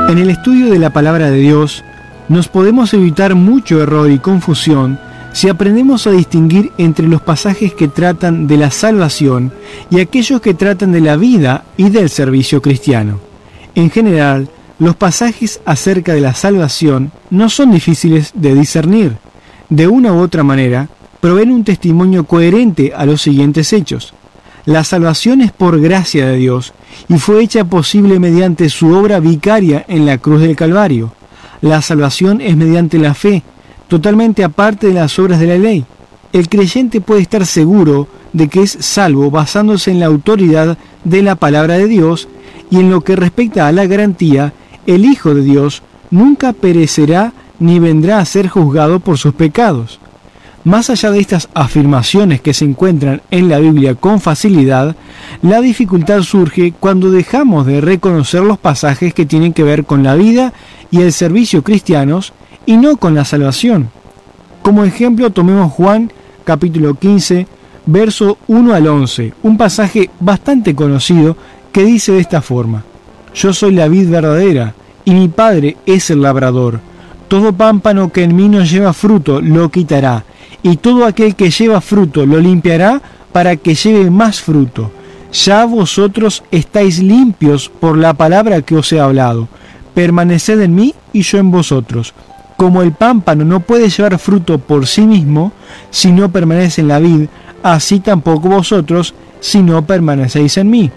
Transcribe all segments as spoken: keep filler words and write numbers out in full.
En el estudio de la palabra de Dios, nos podemos evitar mucho error y confusión si aprendemos a distinguir entre los pasajes que tratan de la salvación y aquellos que tratan de la vida y del servicio cristiano. En general, los pasajes acerca de la salvación no son difíciles de discernir. De una u otra manera, proveen un testimonio coherente a los siguientes hechos. La salvación es por gracia de Dios y fue hecha posible mediante su obra vicaria en la cruz del Calvario. La salvación es mediante la fe, totalmente aparte de las obras de la ley. El creyente puede estar seguro de que es salvo basándose en la autoridad de la palabra de Dios, y en lo que respecta a la garantía, el Hijo de Dios nunca perecerá ni vendrá a ser juzgado por sus pecados. Más allá de estas afirmaciones que se encuentran en la Biblia con facilidad, la dificultad surge cuando dejamos de reconocer los pasajes que tienen que ver con la vida y el servicio cristianos y no con la salvación. Como ejemplo, tomemos Juan capítulo quince, verso uno al once, un pasaje bastante conocido que dice de esta forma: Yo soy la vid verdadera, y mi Padre es el labrador. Todo pámpano que en mí no lleva fruto lo quitará, y todo aquel que lleva fruto lo limpiará para que lleve más fruto. Ya vosotros estáis limpios por la palabra que os he hablado. Permaneced en mí y yo en vosotros. Como el pámpano no puede llevar fruto por sí mismo si no permanece en la vid, así tampoco vosotros si no permanecéis en mí.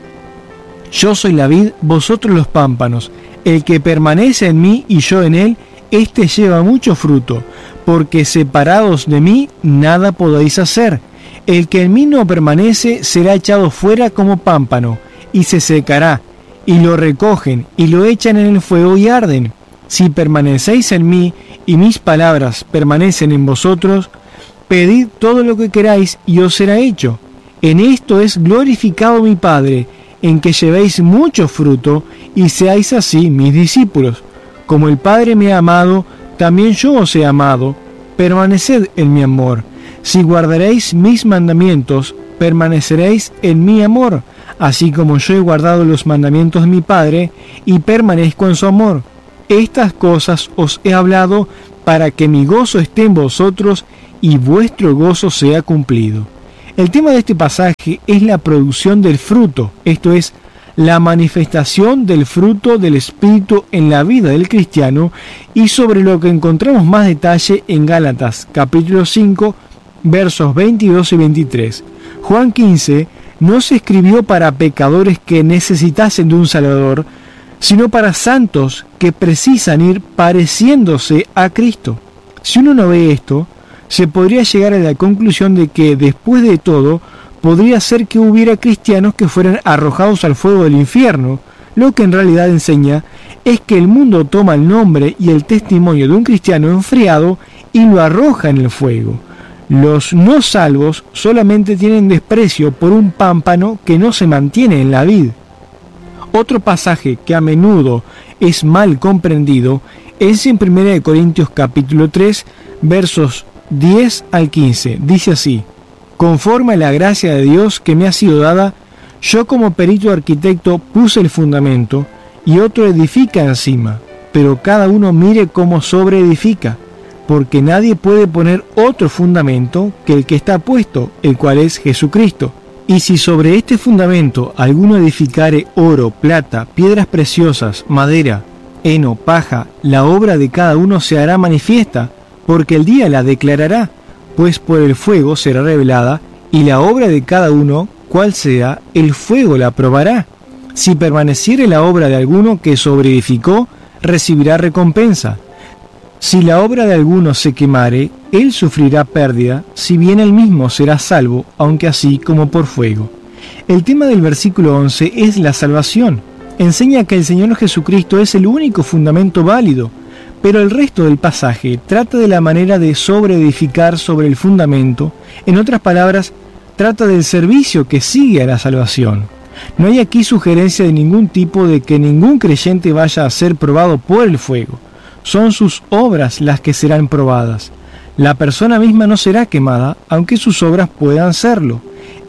Yo soy la vid, vosotros los pámpanos. El que permanece en mí y yo en él, éste lleva mucho fruto, porque separados de mí nada podéis hacer. El que en mí no permanece será echado fuera como pámpano, y se secará, y lo recogen, y lo echan en el fuego y arden. Si permanecéis en mí, y mis palabras permanecen en vosotros, pedid todo lo que queráis, y os será hecho. En esto es glorificado mi Padre, en que llevéis mucho fruto, y seáis así mis discípulos. Como el Padre me ha amado, también yo os he amado. Permaneced en mi amor. Si guardaréis mis mandamientos, permaneceréis en mi amor, así como yo he guardado los mandamientos de mi Padre, y permanezco en su amor. Estas cosas os he hablado para que mi gozo esté en vosotros y vuestro gozo sea cumplido. El tema de este pasaje es la producción del fruto, esto es, la manifestación del fruto del Espíritu en la vida del cristiano, y sobre lo que encontramos más detalle en Gálatas capítulo cinco, versos veintidós y veintitrés. Juan quince no se escribió para pecadores que necesitasen de un Salvador, sino para santos que precisan ir pareciéndose a Cristo. Si uno no ve esto, se podría llegar a la conclusión de que, después de todo, podría ser que hubiera cristianos que fueran arrojados al fuego del infierno. Lo que en realidad enseña es que el mundo toma el nombre y el testimonio de un cristiano enfriado y lo arroja en el fuego. Los no salvos solamente tienen desprecio por un pámpano que no se mantiene en la vid. Otro pasaje que a menudo es mal comprendido es en primera de Corintios capítulo tres, versos diez al quince. Dice así: Conforme a la gracia de Dios que me ha sido dada, yo como perito arquitecto puse el fundamento, y otro edifica encima, pero cada uno mire cómo sobreedifica, porque nadie puede poner otro fundamento que el que está puesto, el cual es Jesucristo. Y si sobre este fundamento alguno edificare oro, plata, piedras preciosas, madera, heno, paja, la obra de cada uno se hará manifiesta, porque el día la declarará, pues por el fuego será revelada, y la obra de cada uno, cual sea, el fuego la probará. Si permaneciere la obra de alguno que sobreedificó, recibirá recompensa. Si la obra de alguno se quemare, él sufrirá pérdida, si bien él mismo será salvo, aunque así como por fuego. El tema del versículo once es la salvación. Enseña que el Señor Jesucristo es el único fundamento válido, pero el resto del pasaje trata de la manera de sobreedificar sobre el fundamento. En otras palabras, trata del servicio que sigue a la salvación. No hay aquí sugerencia de ningún tipo de que ningún creyente vaya a ser probado por el fuego. Son sus obras las que serán probadas. La persona misma no será quemada, aunque sus obras puedan serlo.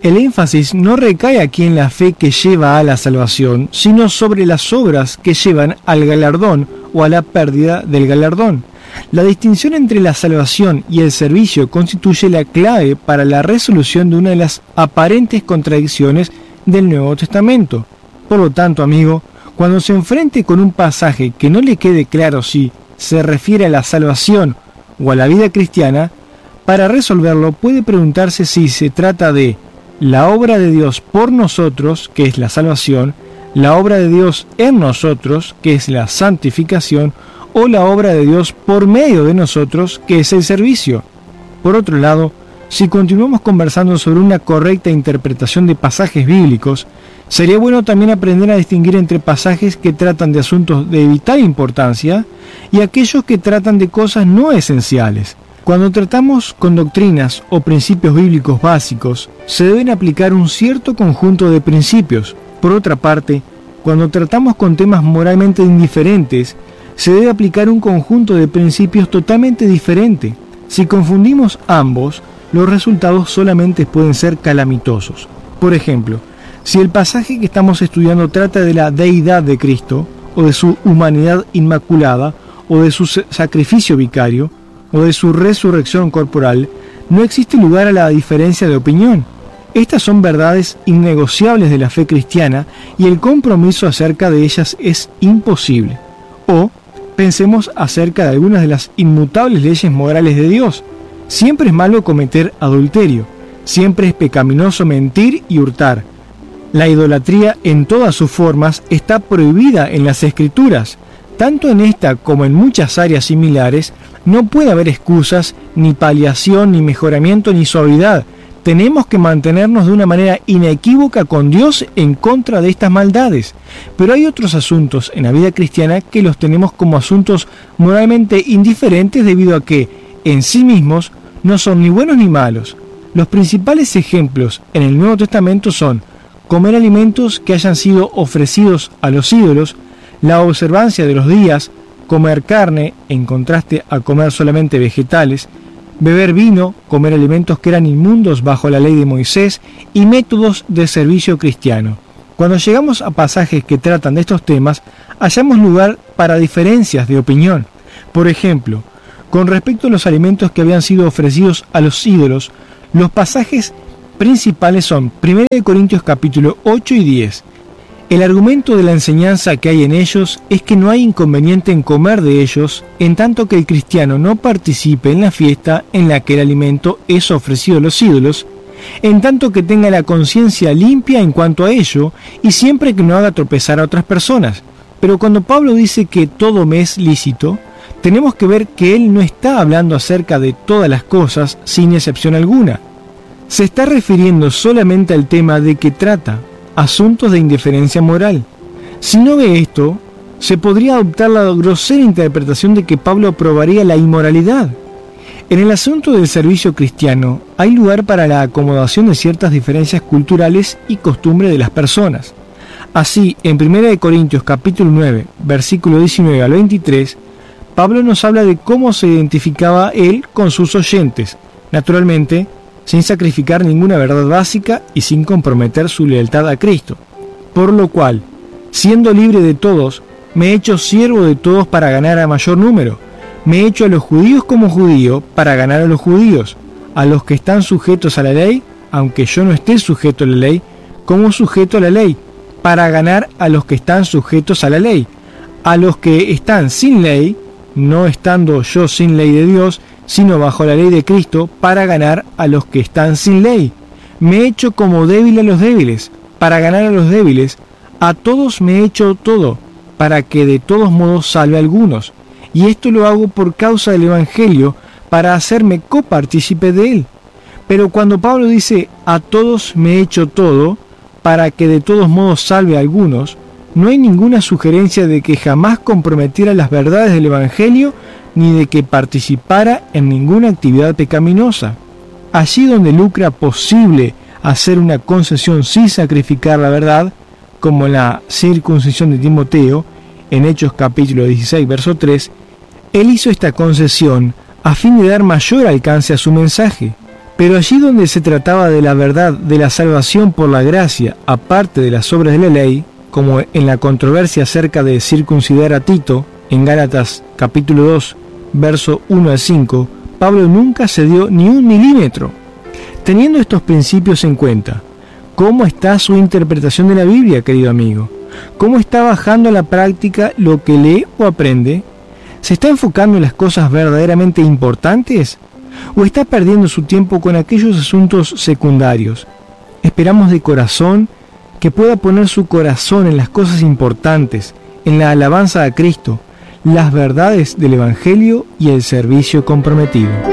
El énfasis no recae aquí en la fe que lleva a la salvación, sino sobre las obras que llevan al galardón o a la pérdida del galardón. La distinción entre la salvación y el servicio constituye la clave para la resolución de una de las aparentes contradicciones del Nuevo Testamento. Por lo tanto, amigo, cuando se enfrente con un pasaje que no le quede claro si se refiere a la salvación o a la vida cristiana, para resolverlo puede preguntarse si se trata de la obra de Dios por nosotros, que es la salvación, la obra de Dios en nosotros, que es la santificación, o la obra de Dios por medio de nosotros, que es el servicio. Por otro lado, si continuamos conversando sobre una correcta interpretación de pasajes bíblicos, sería bueno también aprender a distinguir entre pasajes que tratan de asuntos de vital importancia y aquellos que tratan de cosas no esenciales. Cuando tratamos con doctrinas o principios bíblicos básicos, se deben aplicar un cierto conjunto de principios. Por otra parte, cuando tratamos con temas moralmente indiferentes, se debe aplicar un conjunto de principios totalmente diferente. Si confundimos ambos, los resultados solamente pueden ser calamitosos. Por ejemplo, si el pasaje que estamos estudiando trata de la deidad de Cristo, o de su humanidad inmaculada, o de su sacrificio vicario, o de su resurrección corporal, no existe lugar a la diferencia de opinión. Estas son verdades innegociables de la fe cristiana y el compromiso acerca de ellas es imposible. O pensemos acerca de algunas de las inmutables leyes morales de Dios. Siempre es malo cometer adulterio, siempre es pecaminoso mentir y hurtar. La idolatría en todas sus formas está prohibida en las Escrituras. Tanto en esta como en muchas áreas similares, no puede haber excusas, ni paliación, ni mejoramiento, ni suavidad. Tenemos que mantenernos de una manera inequívoca con Dios en contra de estas maldades. Pero hay otros asuntos en la vida cristiana que los tenemos como asuntos moralmente indiferentes debido a que, en sí mismos, no son ni buenos ni malos. Los principales ejemplos en el Nuevo Testamento son comer alimentos que hayan sido ofrecidos a los ídolos, la observancia de los días, comer carne en contraste a comer solamente vegetales, beber vino, comer alimentos que eran inmundos bajo la ley de Moisés y métodos de servicio cristiano. Cuando llegamos a pasajes que tratan de estos temas, hallamos lugar para diferencias de opinión. Por ejemplo, con respecto a los alimentos que habían sido ofrecidos a los ídolos, los pasajes principales son primera de Corintios capítulo ocho y diez. El argumento de la enseñanza que hay en ellos es que no hay inconveniente en comer de ellos, en tanto que el cristiano no participe en la fiesta en la que el alimento es ofrecido a los ídolos, en tanto que tenga la conciencia limpia en cuanto a ello y siempre que no haga tropezar a otras personas. Pero cuando Pablo dice que todo me es lícito, tenemos que ver que él no está hablando acerca de todas las cosas sin excepción alguna. Se está refiriendo solamente al tema de que trata asuntos de indiferencia moral. Si no ve esto, se podría adoptar la grosera interpretación de que Pablo aprobaría la inmoralidad. En el asunto del servicio cristiano, hay lugar para la acomodación de ciertas diferencias culturales y costumbres de las personas. Así, en primera de Corintios capítulo nueve, versículo diecinueve al veintitrés, Pablo nos habla de cómo se identificaba él con sus oyentes, naturalmente, sin sacrificar ninguna verdad básica y sin comprometer su lealtad a Cristo. Por lo cual, siendo libre de todos, me he hecho siervo de todos para ganar a mayor número. Me he hecho a los judíos como judío para ganar a los judíos, a los que están sujetos a la ley, aunque yo no esté sujeto a la ley, como sujeto a la ley, para ganar a los que están sujetos a la ley, a los que están sin ley, no estando yo sin ley de Dios, sino bajo la ley de Cristo, para ganar a los que están sin ley. Me he hecho como débil a los débiles, para ganar a los débiles. A todos me he hecho todo, para que de todos modos salve a algunos. Y esto lo hago por causa del Evangelio, para hacerme copartícipe de él. Pero cuando Pablo dice, a todos me he hecho todo, para que de todos modos salve a algunos, no hay ninguna sugerencia de que jamás comprometiera las verdades del Evangelio, ni de que participara en ninguna actividad pecaminosa. Allí donde lucra posible hacer una concesión sin sacrificar la verdad, como en la circuncisión de Timoteo, en Hechos capítulo dieciséis, verso tres, él hizo esta concesión a fin de dar mayor alcance a su mensaje. Pero allí donde se trataba de la verdad de la salvación por la gracia, aparte de las obras de la ley, como en la controversia acerca de circuncidar a Tito, en Gálatas capítulo dos, verso uno al cinco, Pablo nunca cedió ni un milímetro. Teniendo estos principios en cuenta, ¿cómo está su interpretación de la Biblia, querido amigo? ¿Cómo está bajando a la práctica lo que lee o aprende? ¿Se está enfocando en las cosas verdaderamente importantes? ¿O está perdiendo su tiempo con aquellos asuntos secundarios? Esperamos de corazón que pueda poner su corazón en las cosas importantes, en la alabanza a Cristo, las verdades del Evangelio y el servicio comprometido.